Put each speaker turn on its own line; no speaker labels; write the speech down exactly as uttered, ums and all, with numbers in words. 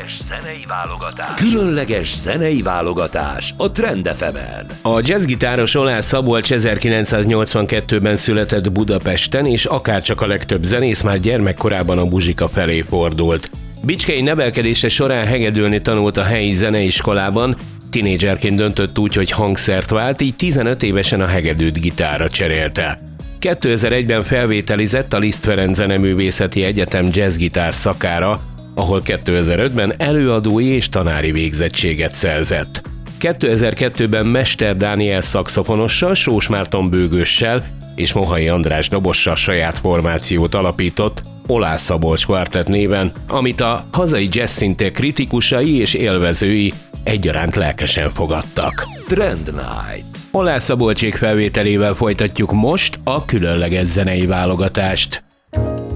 Különleges zenei válogatás. Különleges zenei válogatás a Trend ef emen.
A jazzgitáros Oláh Szabolcs ezerkilencszáznyolcvankettőben született Budapesten, és akárcsak a legtöbb zenész már gyermekkorában a muzsika felé fordult. Bicskei nevelkedése során hegedülni tanult a helyi zeneiskolában, tinédzserként döntött úgy, hogy hangszert vált, így tizenöt évesen a hegedűt gitárra cserélte. kétezer-egyben felvételizett a Liszt Ferenc Zeneművészeti Egyetem jazzgitár szakára, ahol kétezer-ötben előadói és tanári végzettséget szerzett. kétezer-kettőben Mester Dániel szaxofonossal, Sós Márton bőgőssel és Mohai András dobossal saját formációt alapított, Oláh Szabolcs Quartet néven, amit a hazai jazz színtér kritikusai és élvezői egyaránt lelkesen fogadtak.
Trend Night.
Oláh Szabolcsék felvételével folytatjuk most a különleges zenei válogatást.